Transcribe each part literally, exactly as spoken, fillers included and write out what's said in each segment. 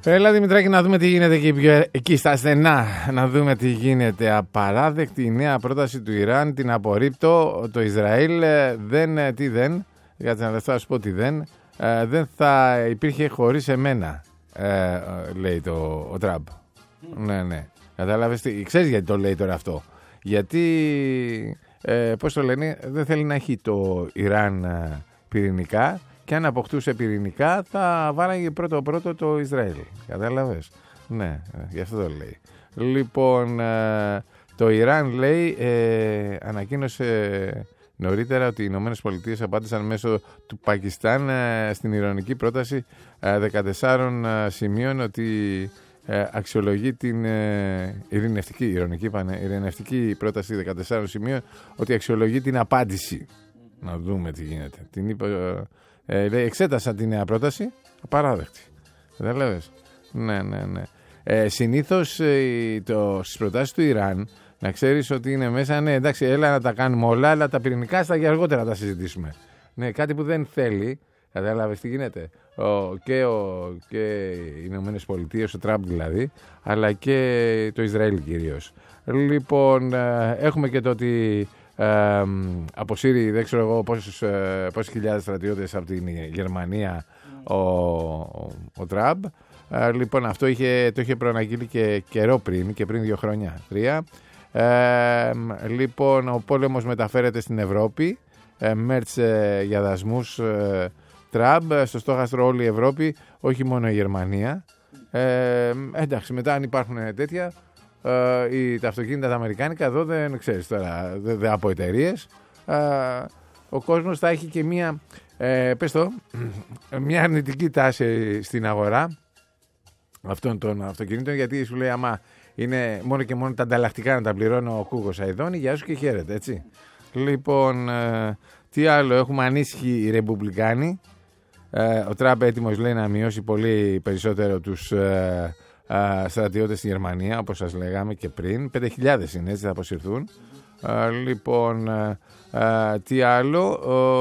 Έλα Δημητράκη, να δούμε τι γίνεται εκεί, εκεί στα στενά. Να δούμε τι γίνεται. Απαράδεκτη η νέα πρόταση του Ιράν. Την απορρίπτω. Το Ισραήλ δεν. Τι δεν. Κάτσε να θα σου πω τι δεν. Ε, δεν θα υπήρχε χωρίς εμένα. Ε, λέει το, ο Τραμπ. Mm. Ναι, ναι. Κατάλαβες τι. Ξέρεις γιατί το λέει τώρα αυτό. Γιατί. Ε, πώς το λένε. Δεν θέλει να έχει το Ιράν πυρηνικά. Και αν αποκτούσε πυρηνικά θα βάλαγε πρώτο πρώτο το Ισραήλ. Κατάλαβες. Ναι, γι' αυτό το λέει. Λοιπόν, το Ιράν λέει, ε, ανακοίνωσε νωρίτερα ότι οι Ηνωμένες Πολιτείες απάντησαν μέσω του Πακιστάν ε, στην ειρηνική πρόταση ε, δεκατεσσάρων ε, σημείων ότι ε, αξιολογεί την ε, ειρηνευτική, ειρηνική, πάνε, ειρηνευτική πρόταση δεκατεσσάρων σημείων ότι αξιολογεί την απάντηση. Να δούμε τι γίνεται. Την είπε... Ε, Ε, λέει, εξέτασα τη νέα πρόταση, απαράδεκτη. Δεν λες. Ναι, ναι, ναι. Ε, συνήθως ε, το, στις προτάσεις του Ιράν, να ξέρεις ότι είναι μέσα, ναι, εντάξει, έλα να τα κάνουμε όλα, αλλά τα πυρηνικά στα για αργότερα να τα συζητήσουμε. Ναι, κάτι που δεν θέλει, κατάλαβες τι γίνεται. Ο, και, ο, και οι Ηνωμένες Πολιτείες, ο Τραμπ δηλαδή, αλλά και το Ισραήλ κυρίως. Λοιπόν, ε, έχουμε και το ότι. Ε, αποσύρει δεν ξέρω εγώ πόσους, ε, πόσες χιλιάδες στρατιώτες από την Γερμανία ο, ο, ο Τραμπ. Ε, λοιπόν αυτό είχε, το είχε προαναγγείλει και καιρό πριν και πριν δύο χρόνια, τρία. Ε, λοιπόν ο πόλεμος μεταφέρεται στην Ευρώπη, ε, Μέρτς ε, για δασμούς ε, Τραμπ, στο στόχαστρο όλη η Ευρώπη, όχι μόνο η Γερμανία. Ε, εντάξει, μετά αν υπάρχουν τέτοια, Uh, οι, τα αυτοκίνητα τα αμερικάνικα εδώ δεν ξέρεις τώρα, δεν δε από εταιρείες. Uh, ο κόσμος θα έχει και μία, ε, πες το, μια αρνητική τάση στην αγορά αυτών των αυτοκινήτων, γιατί σου λέει άμα είναι μόνο και μόνο τα ανταλλακτικά να τα πληρώνω ο Κούγος Αηδόνη, γεια σου και χαίρετε, έτσι. Λοιπόν, uh, τι άλλο, έχουμε ανήσυχοι οι Ρεπουμπλικάνοι. Uh, ο Τραμπ έτοιμος λέει να μειώσει πολύ περισσότερο τους uh, Uh, στρατιώτες στη Γερμανία, όπως σας λέγαμε και πριν. πέντε χιλιάδες είναι, έτσι θα αποσυρθούν. Uh, λοιπόν, uh, uh, τι άλλο.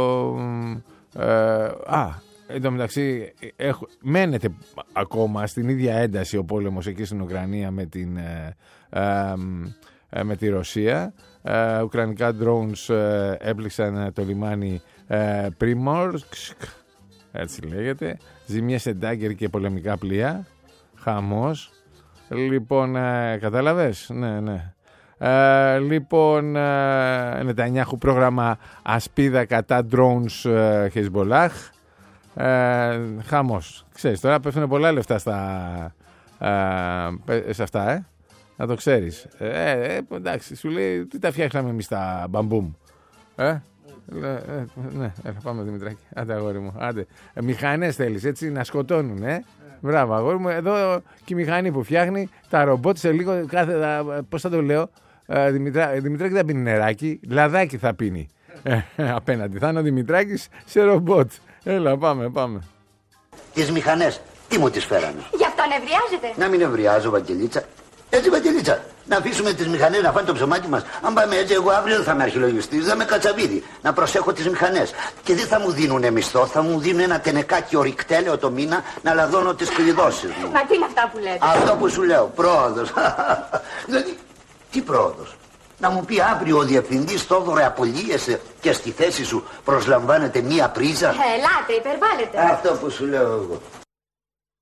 Uh, uh, α, εν τω μεταξύ, έχ, μένεται ακόμα στην ίδια ένταση ο πόλεμος εκεί στην Ουκρανία με, την, uh, uh, uh, με τη Ρωσία. Uh, ουκρανικά drones uh, έπληξαν το λιμάνι uh, Primorsk, έτσι λέγεται. Ζημιές σε ντάγκερ και πολεμικά πλοία. Χαμός. Λοιπόν, ε, κατάλαβες. Ναι, ναι. Ε, λοιπόν, ε, Νετανιάχου πρόγραμμα ασπίδα κατά drones ε, Hezbollah. Ε, χαμός. Ξέρεις, τώρα πέφτουν πολλά λεφτά στα, ε, σε αυτά, ε. Να το ξέρεις. Ε, ε, εντάξει, σου λέει, τι τα φτιάξαμε εμείς τα μπαμπούμ. Ε. Ε, ε, ναι, έλα, πάμε Δημητράκη. Άντε αγόρι μου. Άντε. Ε, μηχανές θέλεις, έτσι, να σκοτώνουν, ε. Μπράβο, αγόρι μου. Εδώ και η μηχανή που φτιάχνει τα ρομπότ σε λίγο. Κάθε, πώς θα το λέω, ε, Δημητρά, Δημητράκη θα πίνει νεράκι, λαδάκι θα πίνει. Ε, απέναντι. Θα είναι ο Δημητράκης σε ρομπότ. Έλα, πάμε, πάμε. Τις μηχανές, τι μου τις φέρανε. Γι' αυτό νευριάζετε. Να μην νευριάζω, Βαγγελίτσα. Έτσι, Βαγγελίτσα. Να αφήσουμε τις μηχανές να φάνε το ψωμάκι μας. Αν πάμε έτσι, εγώ αύριο δεν θα είμαι αρχαιολογιστής, θα είμαι κατσαβίδι. Να προσέχω τις μηχανές. Και δεν θα μου δίνουνε μισθό, θα μου δίνουν ένα τενεκάκι ορυκτέλεο το μήνα να λαδώνω τις κλειδώσεις μου. Μα τι είναι αυτά που λέτε. Αυτό που σου λέω, πρόοδος. Δηλαδή, τι πρόοδος. Να μου πει αύριο ο διευθυντής Θόδωρο απολύεσαι και στη θέση σου προσλαμβάνεται μία πρίζα. Ελάτε, υπερβάλλετε. Αυτό που σου λέω εγώ.